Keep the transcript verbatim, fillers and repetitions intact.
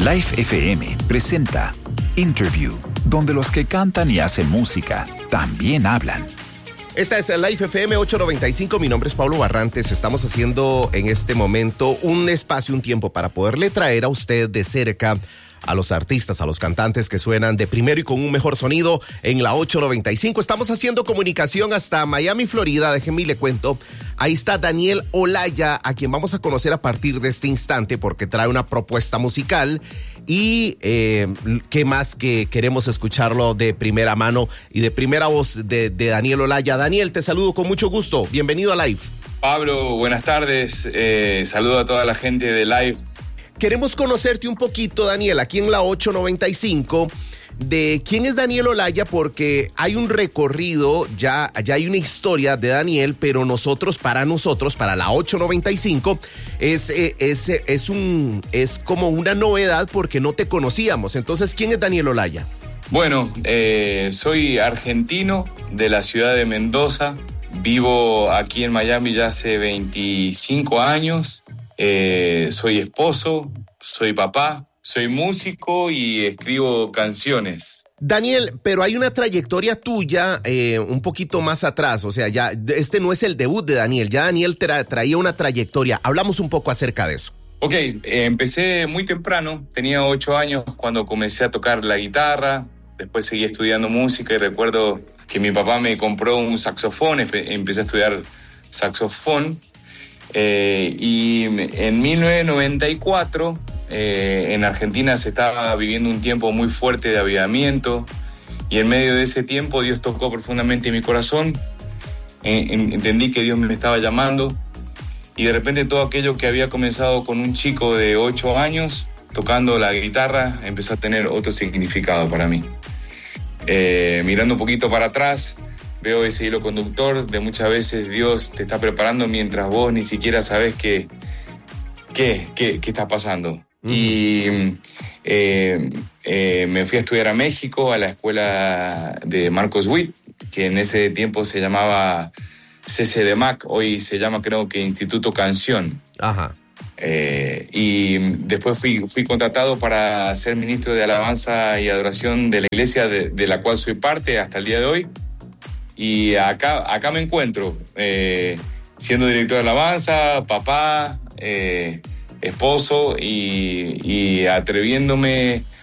Life F M presenta Interview, donde los que cantan y hacen música también hablan. Esta es Life F M ochocientos noventa y cinco, mi nombre es Pablo Barrantes. Estamos haciendo en este momento un espacio, un tiempo para poderle traer a usted de cerca a los artistas, a los cantantes que suenan de primero y con un mejor sonido en la ochocientos noventa y cinco. Estamos haciendo comunicación hasta Miami, Florida. Déjenme y le cuento. Ahí está Daniel Olaya, a quien vamos a conocer a partir de este instante porque trae una propuesta musical. Y eh, qué más que queremos escucharlo de primera mano y de primera voz de, de Daniel Olaya. Daniel, te saludo con mucho gusto. Bienvenido a Live. Pablo, buenas tardes. Eh, saludo a toda la gente de Live. Queremos conocerte un poquito, Daniel, aquí en la ochocientos noventa y cinco, de quién es Daniel Olaya, porque hay un recorrido, ya, ya hay una historia de Daniel, pero nosotros, para nosotros, para la ochocientos noventa y cinco, es, es, es, un, es como una novedad porque no te conocíamos. Entonces, ¿quién es Daniel Olaya? Bueno, eh, soy argentino de la ciudad de Mendoza. Vivo aquí en Miami ya hace veinticinco años. Eh, soy esposo, soy papá, soy músico y escribo canciones. Daniel, pero hay una trayectoria tuya eh, un poquito más atrás, o sea, ya este no es el debut de Daniel, ya Daniel tra- traía una trayectoria. Hablamos un poco acerca de eso. Ok, eh, empecé muy temprano, tenía ocho años cuando comencé a tocar la guitarra, después seguí estudiando música y recuerdo que mi papá me compró un saxofón, empecé a estudiar saxofón. Eh, y en mil novecientos noventa y cuatro eh, en Argentina se estaba viviendo un tiempo muy fuerte de avivamiento y en medio de ese tiempo Dios tocó profundamente mi corazón. eh, entendí que Dios me estaba llamando y de repente todo aquello que había comenzado con un chico de ocho años tocando la guitarra empezó a tener otro significado para mí. Eh, mirando un poquito para atrás, veo ese hilo conductor de muchas veces Dios te está preparando mientras vos ni siquiera sabés qué, qué, qué, qué está pasando. Uh-huh. Y eh, eh, me fui a estudiar a México, a la escuela de Marcos Witt, que en ese tiempo se llamaba C C D M A C, hoy se llama creo que Instituto Canción. Ajá. Eh, y después fui, fui contratado para ser ministro de Alabanza y Adoración de la iglesia de, de la cual soy parte hasta el día de hoy. Y acá, acá me encuentro, eh, siendo director de alabanza, papá, eh, esposo y, y atreviéndome